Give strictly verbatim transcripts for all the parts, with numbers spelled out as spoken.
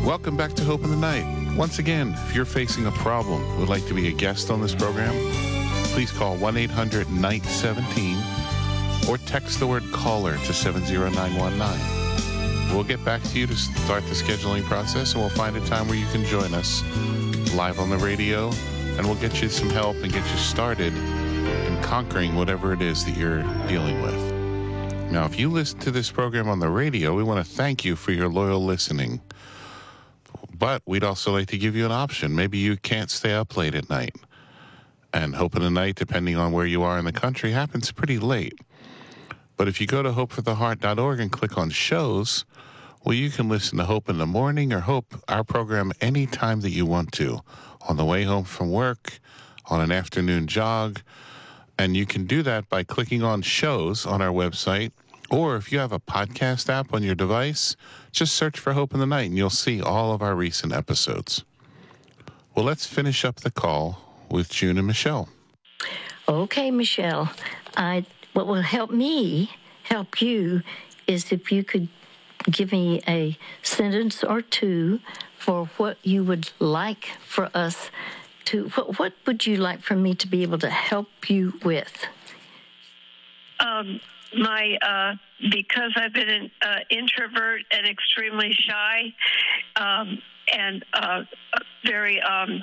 Welcome back to Hope in the Night. Once again, if you're facing a problem and would like to be a guest on this program, please call one eight hundred N I G H one seven or text the word caller to seven zero nine one nine. We'll get back to you to start the scheduling process, and we'll find a time where you can join us live on the radio, and we'll get you some help and get you started in conquering whatever it is that you're dealing with. Now, if you listen to this program on the radio, we want to thank you for your loyal listening. But we'd also like to give you an option. Maybe you can't stay up late at night. And Hope in the Night, depending on where you are in the country, happens pretty late. But if you go to hope for the heart dot org and click on shows, well, you can listen to Hope in the Morning or Hope, our program, anytime that you want to, on the way home from work, on an afternoon jog. And you can do that by clicking on shows on our website. Or if you have a podcast app on your device, just search for Hope in the Night and you'll see all of our recent episodes. Well, let's finish up the call with June and Michelle. Okay, Michelle. I, what will help me help you is if you could give me a sentence or two for what you would like for us to, what, what would you like for me to be able to help you with? Um, my, uh, because I've been an uh, introvert and extremely shy, um, and uh, very, um,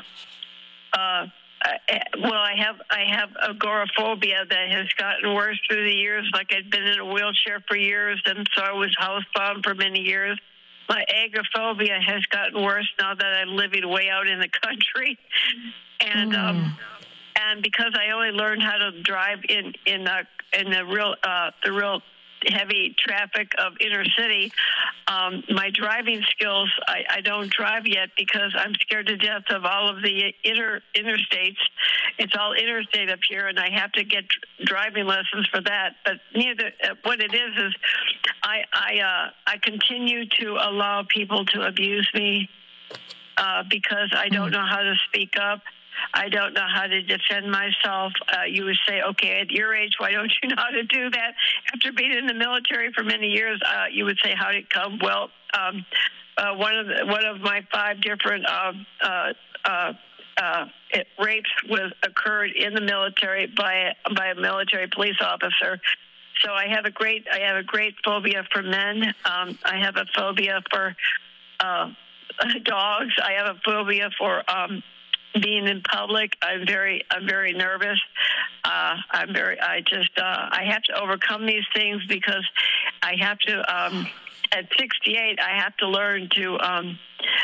uh, well, I have I have agoraphobia that has gotten worse through the years. Like I'd been in a wheelchair for years, and so I was housebound for many years. My agoraphobia has gotten worse now that I'm living way out in the country, and mm. um, and because I only learned how to drive in in a, in the real uh, the real heavy traffic of inner city, um, my driving skills, I, I don't drive yet because I'm scared to death of all of the inter interstates. It's all interstate up here, and I have to get driving lessons for that. But neither, uh, what it is is, I I uh, I continue to allow people to abuse me uh, because I don't know how to speak up. I don't know how to defend myself. Uh, you would say, okay, at your age, why don't you know how to do that? After being in the military for many years, uh, you would say, how did it come? Well, um, uh, one of the, one of my five different uh, uh, uh, uh, it, rapes was occurred in the military by by a military police officer. So I have a great I have a great phobia for men. Um, I have a phobia for uh, dogs. I have a phobia for um, being in public. I'm very, I'm very nervous. Uh, I'm very, I just, uh, I have to overcome these things because I have to, um, at sixty-eight, I have to learn to, um,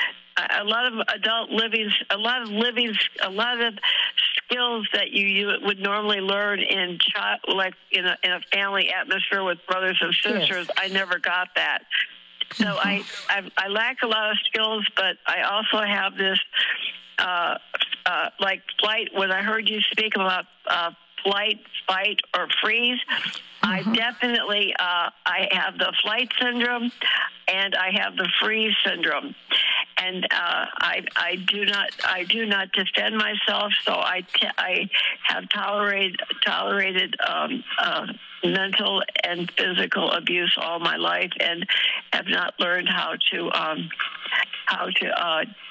a lot of adult living, a lot of living, a lot of skills that you, you would normally learn in child, like in a, in a family atmosphere with brothers and sisters. Yes. I never got that. So I, I, I lack a lot of skills, but I also have this, Uh, uh, like flight, when I heard you speak about uh, flight, fight, or freeze, mm-hmm. I definitely, uh, I have the flight syndrome and I have the freeze syndrome. And uh, I, I do not, I do not defend myself, so I, t- I have tolerated, tolerated um, uh, mental and physical abuse all my life, and have not learned how to, um, how to uh,